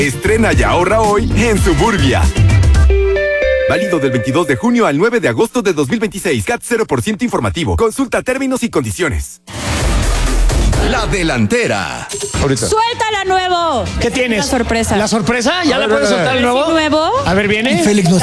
Estrena y ahorra hoy en Suburbia. Válido del 22 de junio al 9 de agosto de 2026. CAT 0% informativo. Consulta términos y condiciones. La delantera. Ahorita. ¡Suéltala, nuevo! ¿Qué tienes? La sorpresa. ¿La sorpresa? ¿Ya la puedes soltar el nuevo? ¿Sí, nuevo? A ver, viene. Félix, no